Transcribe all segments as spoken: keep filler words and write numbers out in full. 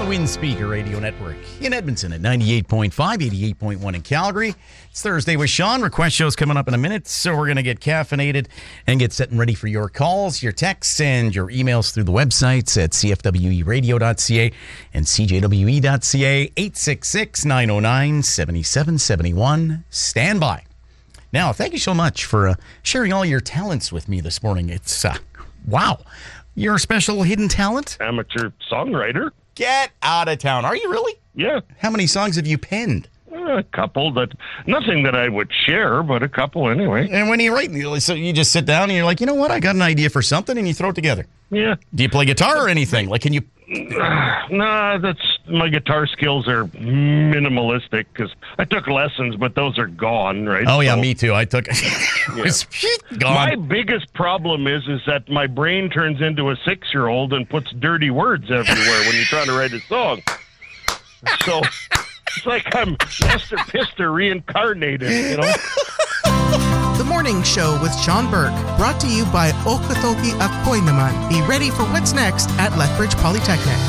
Windspeaker Radio Network in Edmonton at ninety-eight point five, eighty-eight point one in Calgary. It's Thursday with Sean. Request show's coming up in a minute, so we're going to get caffeinated and get set and ready for your calls, your texts, and your emails through the websites at c f w e radio dot c a and c j w e dot c a. eight six six, nine oh nine, seven seven seven one. Stand by. Now, thank you so much for uh, sharing all your talents with me this morning. It's, uh, wow. You're a special hidden talent? Amateur songwriter. Get out of town. Are you really? Yeah. How many songs have you penned? A couple that, nothing that I would share, but a couple anyway. And when you write, so you just sit down and you're like, you know what? I got an idea for something, and you throw it together. Yeah. Do you play guitar or anything? Like, can you? Nah, that's, my guitar skills are minimalistic because I took lessons, but those are gone, right? Oh, yeah, so, me too. I took it. Yeah. was gone. My biggest problem is, is that my brain turns into a six-year-old and puts dirty words everywhere when you're trying to write a song. So it's like I'm Master Pister reincarnated, you know? The Morning Show with Sean Burke, brought to you by Okotoki Akoy Naman. Be ready for what's next at Lethbridge Polytechnic.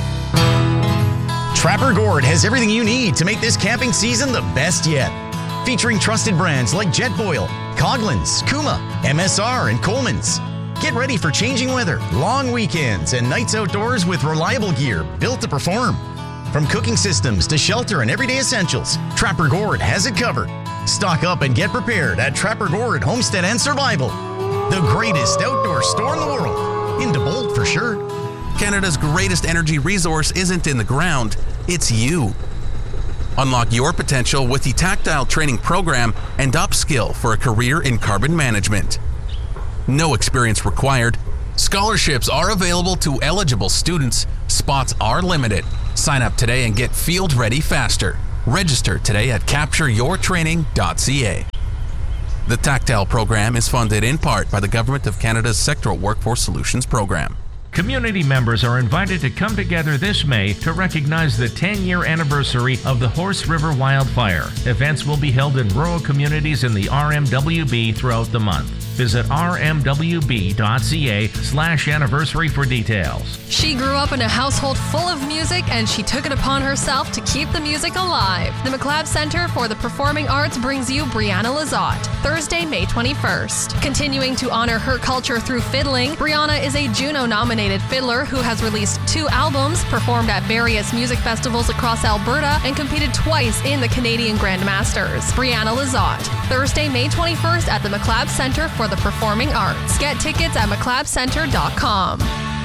Trapper Gourd has everything you need to make this camping season the best yet. Featuring trusted brands like Jetboil, Coghlan's, Kuma, M S R, and Coleman's. Get ready for changing weather, long weekends, and nights outdoors with reliable gear built to perform. From cooking systems to shelter and everyday essentials, Trapper Gourd has it covered. Stock up and get prepared at Trapper Gourd Homestead and Survival. The greatest outdoor store in the world. Into bold for sure. Canada's greatest energy resource isn't in the ground, it's you. Unlock your potential with the Tactile Training Program and upskill for a career in carbon management. No experience required. Scholarships are available to eligible students. Spots are limited. Sign up today and get field ready faster. Register today at capture your training dot c a. The Tactile program is funded in part by the Government of Canada's Sectoral Workforce Solutions Program. Community members are invited to come together this May to recognize the ten-year anniversary of the Horse River wildfire. Events will be held in rural communities in the R M W B throughout the month. Visit r m w b dot c a slash anniversary for details. She grew up in a household full of music, and she took it upon herself to keep the music alive. The McLeod Center for the Performing Arts brings you Brianna Lizotte, Thursday, May twenty-first. Continuing to honor her culture through fiddling, Brianna is a Juno-nominated fiddler who has released two albums, performed at various music festivals across Alberta, and competed twice in the Canadian Grand Masters. Brianna Lizotte, Thursday, May twenty-first at the McLeod Center for the Performing Arts. Get tickets at mcleod center dot com.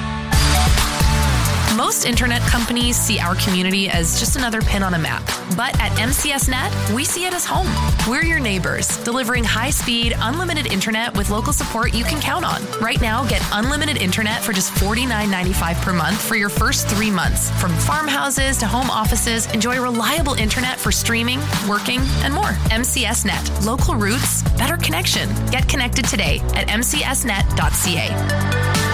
Most internet companies see our community as just another pin on a map. But at M C S Net, we see it as home. We're your neighbors, delivering high-speed, unlimited internet with local support you can count on. Right now, get unlimited internet for just forty-nine ninety-five per month for your first three months. From farmhouses to home offices, enjoy reliable internet for streaming, working, and more. M C S Net. Local roots, better connection. Get connected today at m c s net dot c a.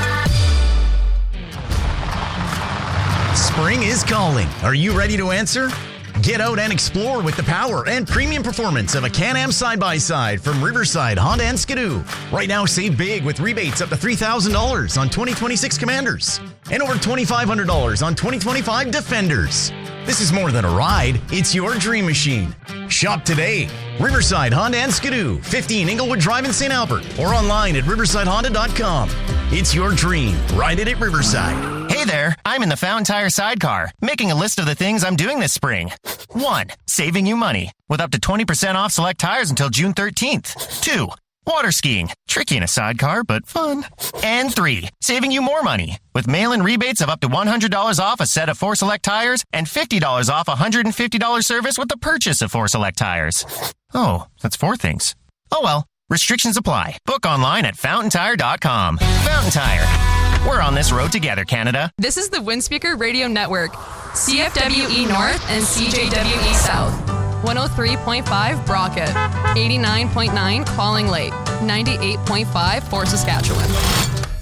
Spring is calling. Are you ready to answer? Get out and explore with the power and premium performance of a Can-Am side-by-side from Riverside Honda and Skidoo. Right now, save big with rebates up to three thousand dollars on twenty twenty-six Commanders and over twenty-five hundred dollars on twenty twenty-five Defenders. This is more than a ride, it's your dream machine. Shop today. Riverside Honda and Skidoo, fifteen Inglewood Drive in Saint Albert, or online at riverside honda dot com. It's your dream. Ride it at Riverside. Hey there, I'm in the Fountain Tire sidecar, making a list of the things I'm doing this spring. One, saving you money, with up to twenty percent off select tires until June thirteenth. Two, water skiing, tricky in a sidecar, but fun. And three, saving you more money, with mail-in rebates of up to one hundred dollars off a set of four select tires and fifty dollars off a one hundred fifty dollars service with the purchase of four select tires. Oh, that's four things. Oh well, restrictions apply. Book online at fountain tire dot com. Fountain Tire. We're on this road together, Canada. This is the Windspeaker Radio Network. C F W E North and C J W E South. one oh three point five Brockett. eighty-nine point nine Falling Lake. ninety-eight point five Fort Saskatchewan.